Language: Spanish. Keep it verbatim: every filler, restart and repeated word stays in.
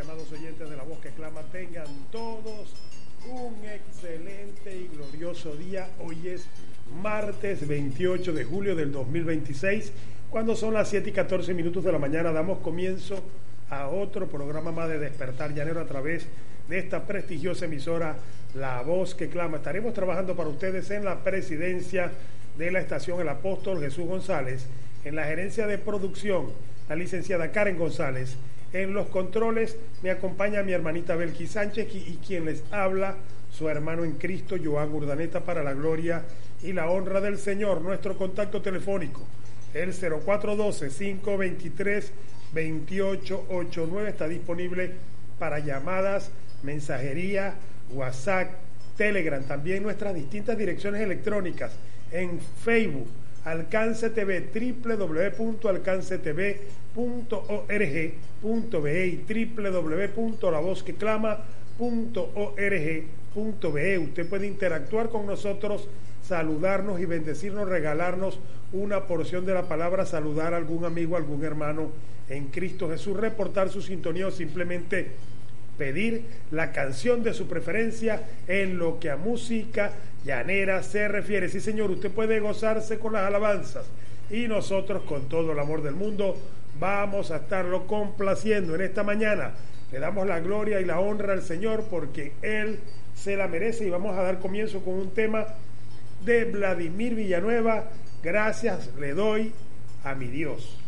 amados oyentes de La Voz que Clama, tengan todos un excelente y glorioso día. Hoy es martes veintiocho de julio del dos mil veintiséis, cuando son las siete y catorce minutos de la mañana. Damos comienzo a otro programa más de Despertar Llanero a través de esta prestigiosa emisora La Voz que Clama. Estaremos trabajando para ustedes en la presidencia de la estación El Apóstol Jesús González, en la gerencia de producción la licenciada Karen González, en los controles me acompaña mi hermanita Belki Sánchez y, y quien les habla, su hermano en Cristo, Joan Urdaneta, para la gloria y la honra del Señor. Nuestro contacto telefónico, el cero cuatro uno dos, cinco dos tres, dos ocho ocho nueve, está disponible para llamadas, mensajería, WhatsApp, Telegram, también nuestras distintas direcciones electrónicas en Facebook, Alcance T V, doble u doble u doble u punto alcance t v punto org punto be y doble u doble u doble u punto la voz que clama punto org punto be. Usted puede interactuar con nosotros, saludarnos y bendecirnos, regalarnos una porción de la palabra, saludar a algún amigo, algún hermano en Cristo Jesús, reportar su sintonía o simplemente pedir la canción de su preferencia en lo que a música llanera se refiere. Sí, señor, usted puede gozarse con las alabanzas y nosotros, con todo el amor del mundo, vamos a estarlo complaciendo en esta mañana. Le damos la gloria y la honra al Señor porque Él se la merece, y vamos a dar comienzo con un tema de Vladimir Villanueva. Gracias le doy a mi Dios.